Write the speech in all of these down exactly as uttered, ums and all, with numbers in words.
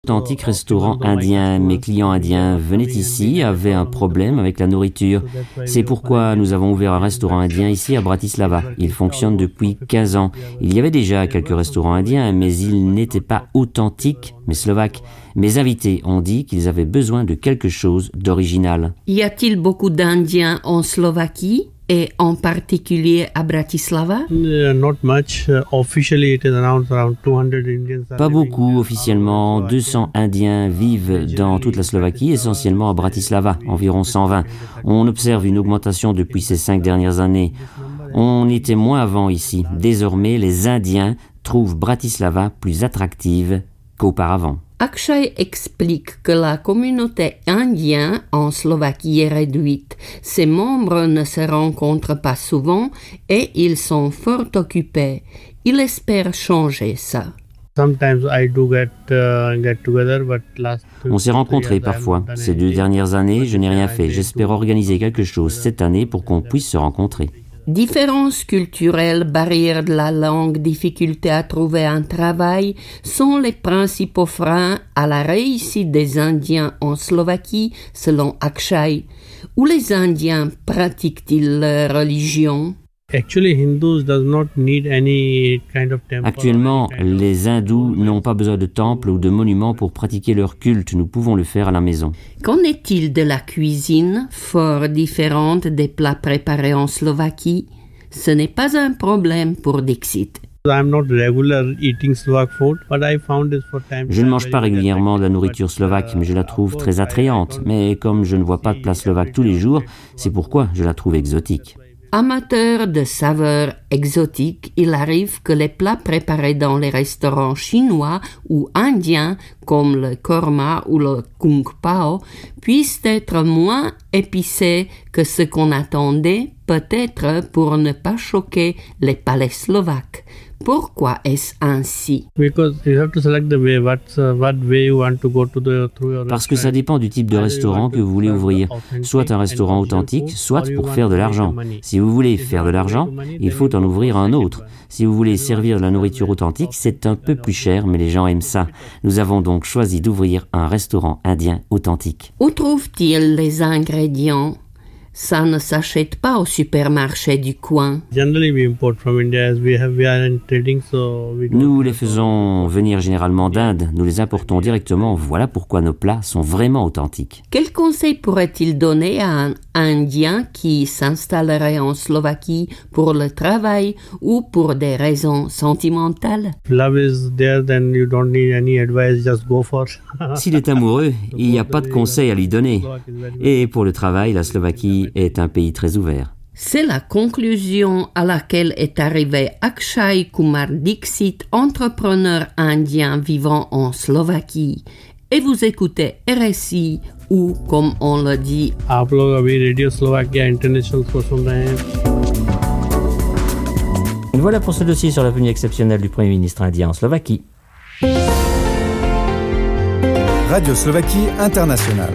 Authentique restaurant indien. Mes clients indiens venaient ici, avaient un problème avec la nourriture. C'est pourquoi nous avons ouvert un restaurant indien ici à Bratislava. Il fonctionne depuis quinze ans. Il y avait déjà quelques restaurants indiens, mais ils n'étaient pas authentiques, mais slovaques. Mes invités ont dit qu'ils avaient besoin de quelque chose d'original. Y a-t-il beaucoup d'Indiens en Slovaquie? Et en particulier à Bratislava? Pas beaucoup officiellement. deux cents Indiens vivent dans toute la Slovaquie, essentiellement à Bratislava, environ cent vingt. On observe une augmentation depuis ces cinq dernières années. On était moins avant ici. Désormais, les Indiens trouvent Bratislava plus attractive qu'auparavant. Akshay explique que la communauté indienne en Slovaquie est réduite. Ses membres ne se rencontrent pas souvent et ils sont fort occupés. Il espère changer ça. On s'est rencontrés parfois. Ces deux dernières années, je n'ai rien fait. J'espère organiser quelque chose cette année pour qu'on puisse se rencontrer. Différences culturelles, barrières de la langue, difficultés à trouver un travail sont les principaux freins à la réussite des Indiens en Slovaquie, selon Akshay. Où les Indiens pratiquent-ils leur religion? Actuellement, les hindous n'ont pas besoin de temples ou de monuments pour pratiquer leur culte. Nous pouvons le faire à la maison. Qu'en est-il de la cuisine, fort différente des plats préparés en Slovaquie? Ce n'est pas un problème pour Dixit. Je ne mange pas régulièrement de la nourriture slovaque, mais je la trouve très attrayante. Mais comme je ne vois pas de plat slovaque tous les jours, c'est pourquoi je la trouve exotique. Amateur de saveurs exotiques, il arrive que les plats préparés dans les restaurants chinois ou indiens, comme le korma ou le kung pao, puissent être moins épicés que ce qu'on attendait, peut-être pour ne pas choquer les palais slovaques. Pourquoi est-ce ainsi? Parce que ça dépend du type de restaurant que vous voulez ouvrir. Soit un restaurant authentique, soit pour faire de l'argent. Si vous voulez faire de l'argent, il faut en ouvrir un autre. Si vous voulez servir de la nourriture authentique, c'est un peu plus cher, mais les gens aiment ça. Nous avons donc choisi d'ouvrir un restaurant indien authentique. Où trouve-t-il les ingrédients? Ça ne s'achète pas au supermarché du coin. Nous les faisons venir généralement d'Inde. Nous les importons directement. Voilà pourquoi nos plats sont vraiment authentiques. Quel conseil pourrait-il donner à un Indien qui s'installerait en Slovaquie pour le travail ou pour des raisons sentimentales? S'il est amoureux, il n'y a pas de conseil à lui donner. Et pour le travail, la Slovaquie est un pays très ouvert. C'est la conclusion à laquelle est arrivé Akshay Kumar Dixit, entrepreneur indien vivant en Slovaquie. Et vous écoutez R S I ou, comme on le dit, आप लोग अभी radio Slovakia international को सुन रहे हैं. Voilà pour ce dossier sur la venue exceptionnelle du Premier ministre indien en Slovaquie. Radio Slovaquie Internationale.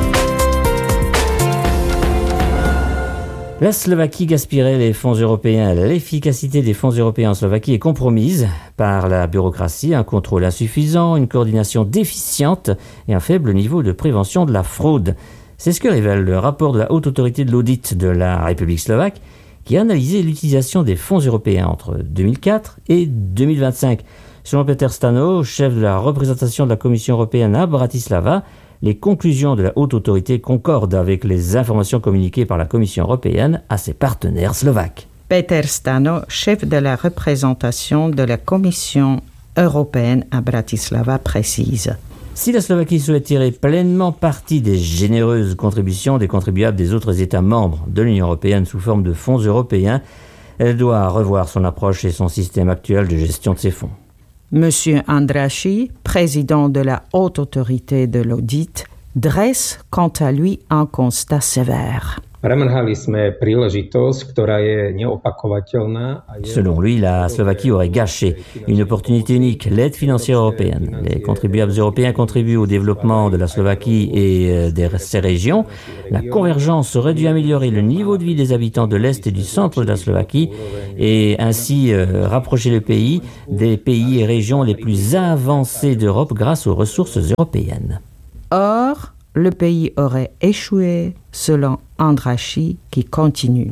La Slovaquie gaspillerait les fonds européens. L'efficacité des fonds européens en Slovaquie est compromise par la bureaucratie, un contrôle insuffisant, une coordination déficiente et un faible niveau de prévention de la fraude. C'est ce que révèle le rapport de la Haute Autorité de l'Audit de la République slovaque qui a analysé l'utilisation des fonds européens entre deux mille quatre et deux mille vingt-cinq. Selon Peter Stano, chef de la représentation de la Commission européenne à Bratislava, les conclusions de la Haute Autorité concordent avec les informations communiquées par la Commission européenne à ses partenaires slovaques. Peter Stano, chef de la représentation de la Commission européenne à Bratislava, précise. Si la Slovaquie souhaite tirer pleinement parti des généreuses contributions des contribuables des autres États membres de l'Union européenne sous forme de fonds européens, elle doit revoir son approche et son système actuel de gestion de ces fonds. Monsieur Andrassy, président de la Haute Autorité de l'Audit, dresse quant à lui un constat sévère. Selon lui, la Slovaquie aurait gâché une opportunité unique, l'aide financière européenne. Les contribuables européens contribuent au développement de la Slovaquie et de ses régions. La convergence aurait dû améliorer le niveau de vie des habitants de l'Est et du centre de la Slovaquie et ainsi euh, rapprocher le pays des pays et régions les plus avancés d'Europe grâce aux ressources européennes. Or, le pays aurait échoué, selon Andrassy, qui continue.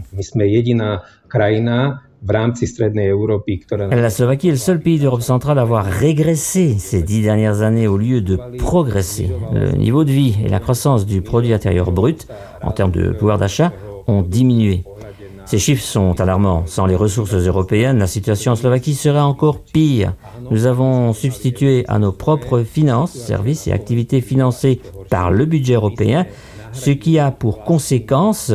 La Slovaquie est le seul pays d'Europe centrale à avoir régressé ces dix dernières années au lieu de progresser. Le niveau de vie et la croissance du produit intérieur brut, en termes de pouvoir d'achat, ont diminué. Ces chiffres sont alarmants. Sans les ressources européennes, la situation en Slovaquie serait encore pire. Nous avons substitué à nos propres finances, services et activités financées par le budget européen, ce qui a pour conséquence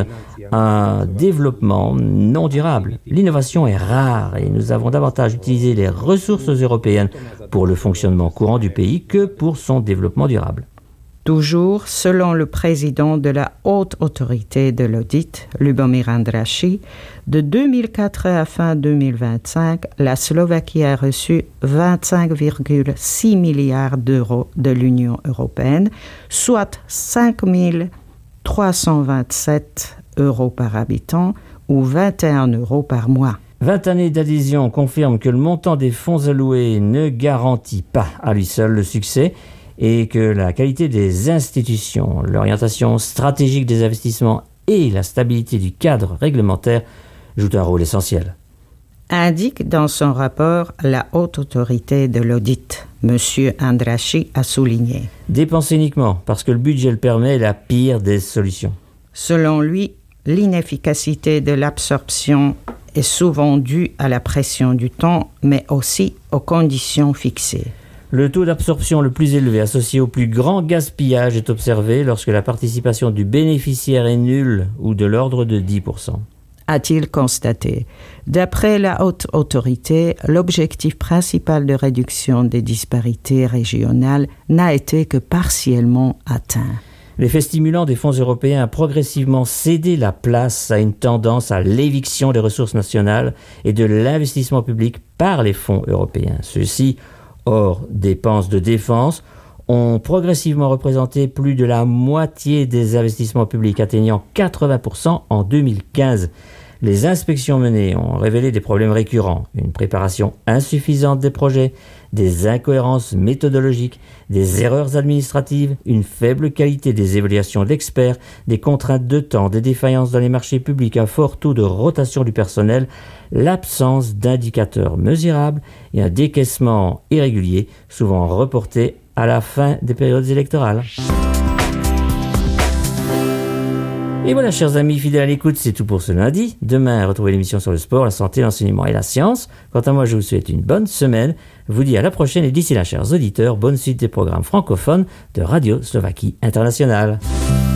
un développement non durable. L'innovation est rare et nous avons davantage utilisé les ressources européennes pour le fonctionnement courant du pays que pour son développement durable. Toujours selon le président de la Haute Autorité de l'Audit, Lubomír Andrassy, de deux mille quatre à fin deux mille vingt-cinq, la Slovaquie a reçu vingt-cinq virgule six milliards d'euros de l'Union européenne, soit cinq mille trois cent vingt-sept euros par habitant ou vingt et un euros par mois. vingt années d'adhésion confirment que le montant des fonds alloués ne garantit pas à lui seul le succès et que la qualité des institutions, l'orientation stratégique des investissements et la stabilité du cadre réglementaire jouent un rôle essentiel. Indique dans son rapport la Haute Autorité de l'Audit. Monsieur Andrassy a souligné. Dépenser uniquement parce que le budget le permet est la pire des solutions. Selon lui, l'inefficacité de l'absorption est souvent due à la pression du temps, mais aussi aux conditions fixées. Le taux d'absorption le plus élevé associé au plus grand gaspillage est observé lorsque la participation du bénéficiaire est nulle ou de l'ordre de dix pour cent. A-t-il constaté. D'après la Haute Autorité, l'objectif principal de réduction des disparités régionales n'a été que partiellement atteint. L'effet stimulant des fonds européens a progressivement cédé la place à une tendance à l'éviction des ressources nationales et de l'investissement public par les fonds européens. Ceux-ci, hors dépenses de défense, ont progressivement représenté plus de la moitié des investissements publics, atteignant quatre-vingts pour cent en deux mille quinze. Les inspections menées ont révélé des problèmes récurrents, une préparation insuffisante des projets, des incohérences méthodologiques, des erreurs administratives, une faible qualité des évaluations d'experts, des contraintes de temps, des défaillances dans les marchés publics, un fort taux de rotation du personnel, l'absence d'indicateurs mesurables et un décaissement irrégulier, souvent reporté à la fin des périodes électorales. Et voilà, chers amis fidèles à l'écoute, c'est tout pour ce lundi. Demain, retrouvez l'émission sur le sport, la santé, l'enseignement et la science. Quant à moi, je vous souhaite une bonne semaine. Je vous dis à la prochaine et d'ici là, chers auditeurs, bonne suite des programmes francophones de Radio Slovaquie Internationale.